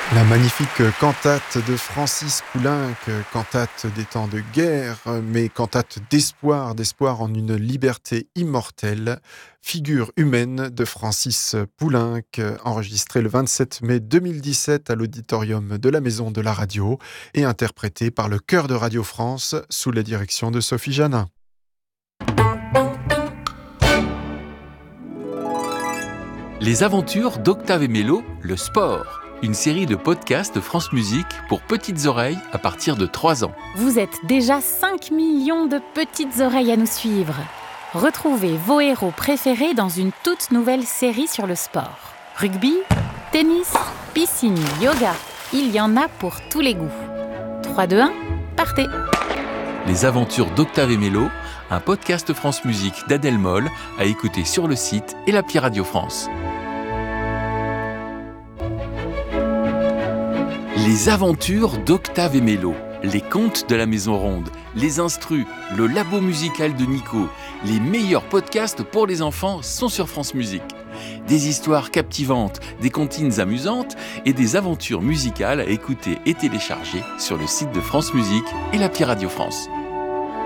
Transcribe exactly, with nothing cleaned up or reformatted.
La magnifique cantate de Francis Poulenc, cantate des temps de guerre, mais cantate d'espoir, d'espoir en une liberté immortelle. Figure humaine de Francis Poulenc, enregistrée le vingt-sept mai deux mille dix-sept à l'auditorium de la Maison de la Radio et interprétée par le Chœur de Radio France sous la direction de Sophie Janin. Les aventures d'Octave et Mélo, le sport. Une série de podcasts France Musique pour petites oreilles à partir de trois ans. Vous êtes déjà cinq millions de petites oreilles à nous suivre. Retrouvez vos héros préférés dans une toute nouvelle série sur le sport. Rugby, tennis, piscine, yoga, il y en a pour tous les goûts. trois, deux, un, partez! Les aventures d'Octave et Mélo, un podcast France Musique d'Adèle Moll à écouter sur le site et l'appli Radio France. Les aventures d'Octave et Mélo, les contes de la Maison Ronde, les instrus, le labo musical de Nico, les meilleurs podcasts pour les enfants sont sur France Musique. Des histoires captivantes, des comptines amusantes et des aventures musicales à écouter et télécharger sur le site de France Musique et l'appli Radio France.